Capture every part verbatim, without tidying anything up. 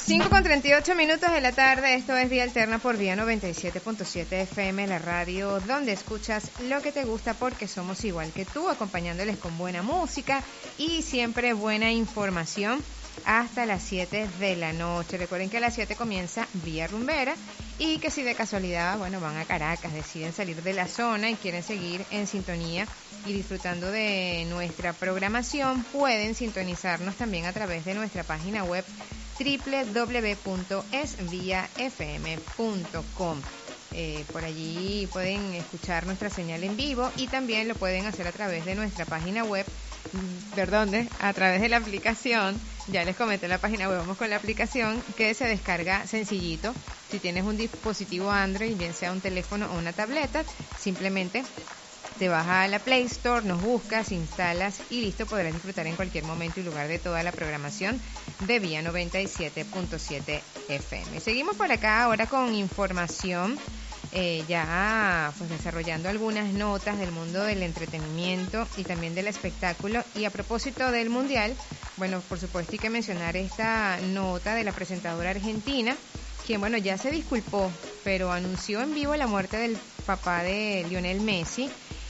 cinco con treinta y ocho minutos de la tarde, esto es Vía Alterna por Vía noventa y siete punto siete F M, la radio donde escuchas lo que te gusta porque somos igual que tú, acompañándoles con buena música y siempre buena información hasta las siete de la noche. Recuerden que a las siete comienza Vía Rumbera y que si de casualidad, bueno, van a Caracas, deciden salir de la zona y quieren seguir en sintonía y disfrutando de nuestra programación, pueden sintonizarnos también a través de nuestra página web doble u doble u doble u punto es vía f m punto com. Eh, por allí pueden escuchar nuestra señal en vivo y también lo pueden hacer a través de nuestra página web, perdón, de, a través de la aplicación. Ya les comenté la página web, vamos con la aplicación que se descarga sencillito. Si tienes un dispositivo Android, bien sea un teléfono o una tableta, simplemente te vas a la Play Store, nos buscas, instalas y listo, podrás disfrutar en cualquier momento y lugar de toda la programación de Vía noventa y siete punto siete F M. Seguimos por acá ahora con información, eh, ya pues desarrollando algunas notas del mundo del entretenimiento y también del espectáculo. Y a propósito del Mundial, bueno, por supuesto hay que mencionar esta nota de la presentadora argentina, quien, bueno, ya se disculpó, pero anunció en vivo la muerte del papá de Lionel Messi.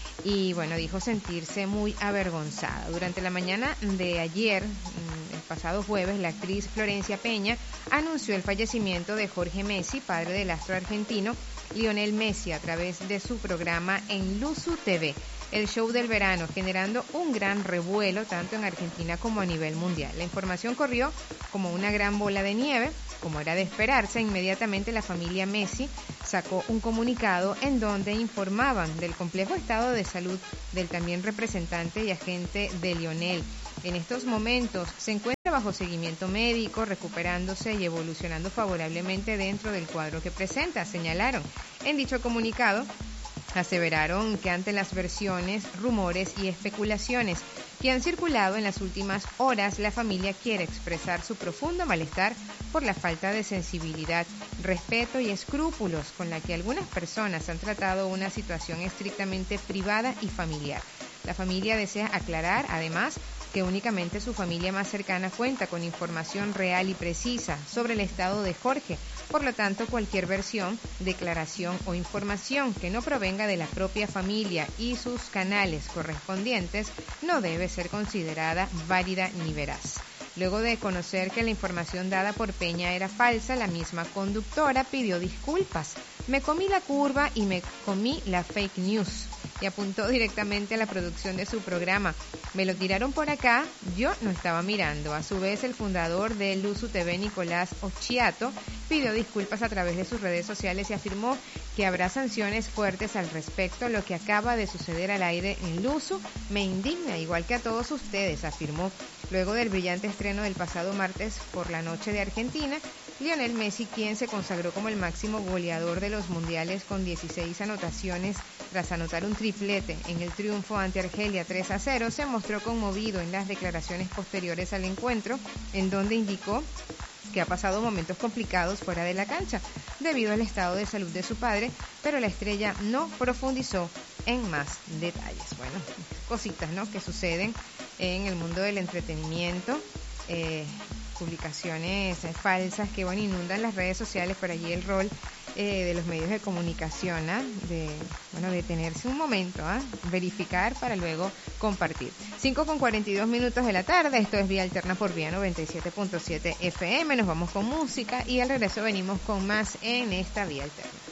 Y bueno, dijo sentirse muy avergonzada. Durante la mañana de ayer, el pasado jueves, la actriz Florencia Peña anunció el fallecimiento de Jorge Messi, padre del astro argentino Lionel Messi, a través de su programa en Luzu T V, el show del verano, generando un gran revuelo tanto en Argentina como a nivel mundial. La información corrió como una gran bola de nieve. Como era de esperarse, inmediatamente la familia Messi sacó un comunicado en donde informaban del complejo estado de salud del también representante y agente de Lionel. En estos momentos se encuentra bajo seguimiento médico, recuperándose y evolucionando favorablemente dentro del cuadro que presenta, señalaron. En dicho comunicado, aseveraron que ante las versiones, rumores y especulaciones que han circulado en las últimas horas, la familia quiere expresar su profundo malestar por la falta de sensibilidad, respeto y escrúpulos con la que algunas personas han tratado una situación estrictamente privada y familiar. La familia desea aclarar, además, que únicamente su familia más cercana cuenta con información real y precisa sobre el estado de Jorge. Por lo tanto, cualquier versión, declaración o información que no provenga de la propia familia y sus canales correspondientes no debe ser considerada válida ni veraz. Luego de conocer que la información dada por Peña era falsa, la misma conductora pidió disculpas. Me comí la curva y me comí la fake news. Y apuntó directamente a la producción de su programa. Me lo tiraron por acá, yo no estaba mirando. A su vez, el fundador de Luzu T V, Nicolás Occhiato, pidió disculpas a través de sus redes sociales y afirmó que habrá sanciones fuertes al respecto. Lo que acaba de suceder al aire en Luzu me indigna, igual que a todos ustedes, afirmó. Luego del brillante estreno del pasado martes por la noche de Argentina, Lionel Messi, quien se consagró como el máximo goleador de los mundiales con dieciséis anotaciones tras anotar un triplete en el triunfo ante Argelia tres a cero, se mostró conmovido en las declaraciones posteriores al encuentro, en donde indicó que ha pasado momentos complicados fuera de la cancha debido al estado de salud de su padre, pero la estrella no profundizó en más detalles. Bueno, cositas, ¿no?, que suceden en el mundo del entretenimiento. Eh, publicaciones eh, falsas que, bueno, inundan las redes sociales. Por allí el rol eh, de los medios de comunicación, ¿ah? de bueno, detenerse un momento, ¿ah? verificar para luego compartir. cinco con cuarenta y dos minutos de la tarde, esto es Vía Alterna por Vía noventa y siete punto siete F M. Nos vamos con música y al regreso venimos con más en esta Vía Alterna.